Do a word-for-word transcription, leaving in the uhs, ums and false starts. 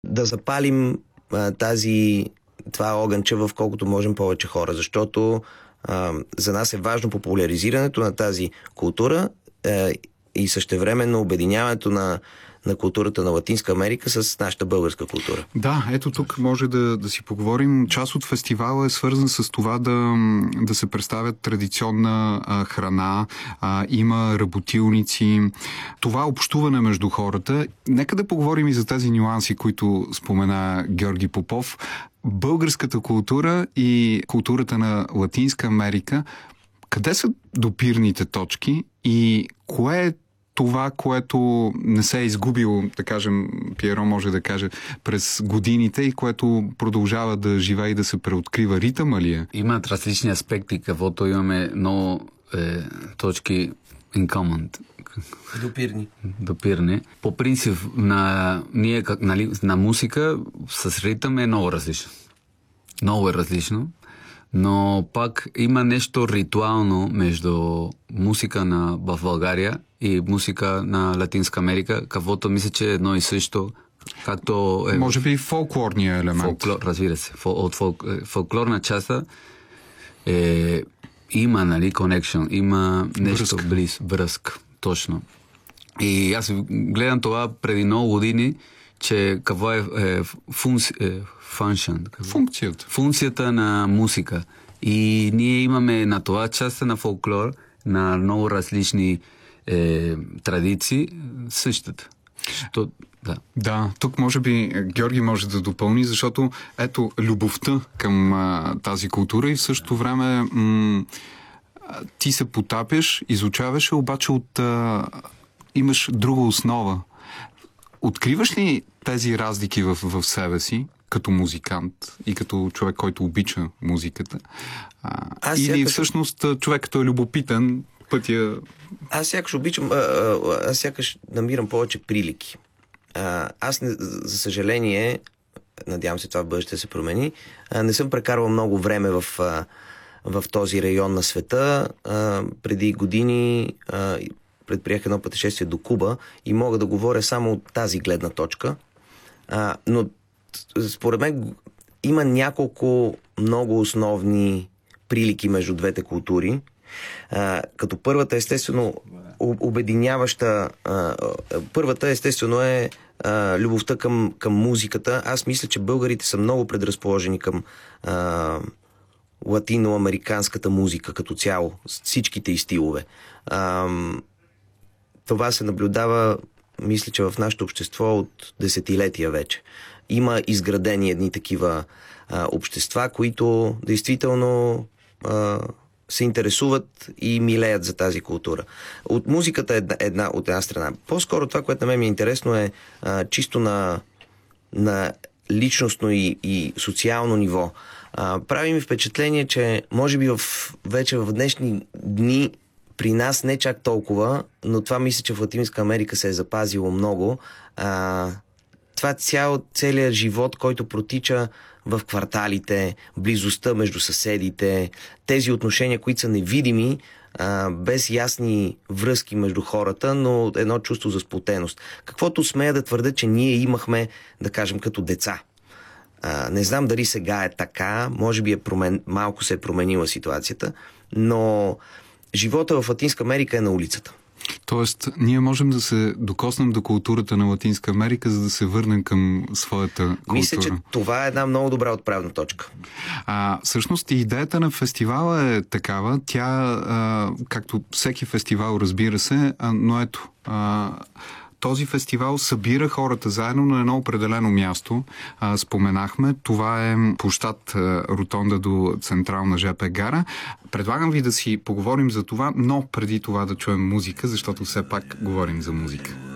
да запалим а, тази, това огънче в колкото можем повече хора, защото а, за нас е важно популяризирането на тази култура а, и същевременно обединяването на на културата на Латинска Америка с нашата българска култура. Да, ето тук може да, да си поговорим. Част от фестивала е свързан с това да, да се представят традиционна а, храна, а, има работилници, това общуване между хората. Нека да поговорим и за тези нюанси, които спомена Георги Попов. Българската култура и културата на Латинска Америка, къде са допирните точки и кое е това, което не се е изгубило, да кажем, Пиеро може да каже, през годините и което продължава да живее и да се преоткрива? Ритъма ли е? Имат различни аспекти, каквото имаме много е, точки in common. Допирни. Допирни. По принцип, на, ние, как, нали, на музика с ритъм е много различно. Много е различно. Но пак има нещо ритуално между музика на, в България и музика на Латинска Америка, каквото мисля, че е едно и също, както е... Може би фолклорния елемент. Фолклор, разбира се. От фол, фолклорна част е, има, нали, connection, има нещо близ, връзка, точно. И аз гледам това преди много години, че какво е, е, функция, е function, функцията. Функцията на музика. И ние имаме на това част на фолклор, на много различни е, традиции, същата. Що, да. Да, тук може би Георги може да допълни, защото ето любовта към а, тази култура и в същото време м- ти се потапяш, изучаваш, обаче от, а, имаш друга основа. Откриваш ли тези разлики в, в себе си, като музикант и като човек, който обича музиката? А, аз или сякаш... всъщност човек, като е любопитен, пътя... Аз сякаш обичам, а, а, аз сякаш намирам повече прилики. А, аз, не, за съжаление, надявам се това в бъдеще се промени, а, не съм прекарвал много време в, а, в този район на света. А, преди години а, предприех едно пътешествие до Куба и мога да говоря само от тази гледна точка. А, но според мен има няколко много основни прилики между двете култури. А, като първата естествено обединяваща а, първата естествено е а, любовта към, към музиката. Аз мисля, че българите са много предразположени към а, латиноамериканската музика като цяло, с всичките и стилове. А, това се наблюдава, мисля, че в нашето общество от десетилетия вече. Има изградени едни такива а, общества, които действително а, се интересуват и милеят за тази култура. От музиката е една, една, от една страна. По-скоро това, което на мен ми е интересно е а, чисто на, на личностно и, и социално ниво. А, прави ми впечатление, че може би в, вече в днешни дни при нас не чак толкова, но това мисля, че в Латинска Америка се е запазило много. А, това цял, целият живот, който протича в кварталите, близостта между съседите, тези отношения, които са невидими, а, без ясни връзки между хората, но едно чувство за сплотеност. Каквото смея да твърда, че ние имахме, да кажем, като деца. А, не знам дали сега е така, може би е промен... малко се е променила ситуацията, но живота в Латинска Америка е на улицата. Тоест, ние можем да се докоснем до културата на Латинска Америка, за да се върнем към своята култура. Мисля, че това е една много добра отправна точка. А, всъщност и идеята на фестивала е такава. Тя, а, както всеки фестивал, разбира се, а, но ето... А, този фестивал събира хората заедно на едно определено място. А, споменахме, това е площад Ротонда до Централна жп гара. Предлагам ви да си поговорим за това, но преди това да чуем музика, защото все пак говорим за музика.